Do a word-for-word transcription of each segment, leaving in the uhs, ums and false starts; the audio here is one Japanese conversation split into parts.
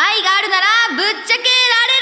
愛があるならぶっちゃけ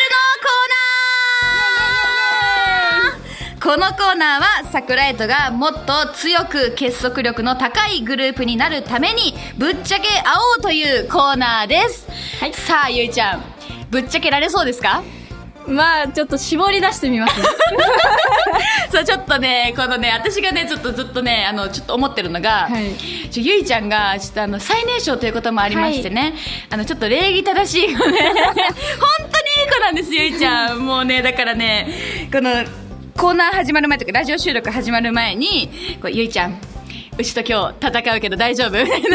られるのコーナー。このコーナーは桜井とがもっと強く結束力の高いグループになるためにぶっちゃけ合おうというコーナーです、はい、さあゆいちゃん、ぶっちゃけられそうですか？ まあちょっと絞り出してみますそう、ちょっとね、このね、私がね、ちょっとずっとね、あのちょっと思ってるのが、はい、ちょゆいちゃんがちょっとあの最年少ということもありましてね、はい、あのちょっと礼儀正しい子ね本当にいい子なんですゆいちゃん。もうね、だからね、このコーナー始まる前とかラジオ収録始まる前にこうゆいちゃん、うちと今日戦うけど大丈夫みたいな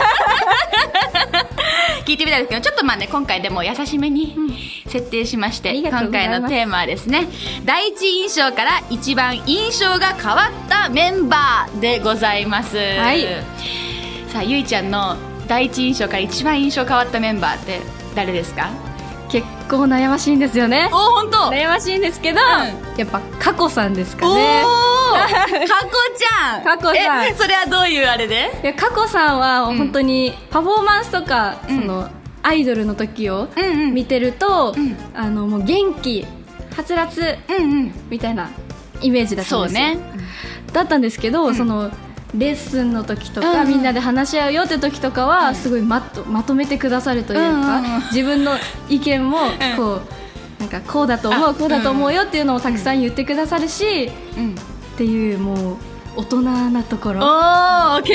聞いてみたんですけど、ちょっとまあね、今回でも優しめに設定しまして、うん、今回のテーマはですね、第一印象から一番印象が変わったメンバーでございます、はい、さあゆいちゃんの第一印象から一番印象変わったメンバーって誰ですか？ 結構悩ましいんですよね。 お、本当悩ましいんですけど、うん、やっぱ佳子さんですかね。 おー佳子ちゃん。 佳子さん。 え、それはどういうあれで？ いや、佳子さんは本当にパフォーマンスとか、うん、そのアイドルの時を見てると、うんうん、あのもう元気はつらつみたいなイメージだったんですよ。そうね。だったんですけど、うん、そのレッスンの時とか、うん、みんなで話し合うよって時とかは、うん、すごいまと、まとめてくださるというか、うんうんうん、自分の意見もこう、うん、なんかこうだと思うこうだと思うよっていうのをたくさん言ってくださるし、うん、っていうもう大人なところ。おー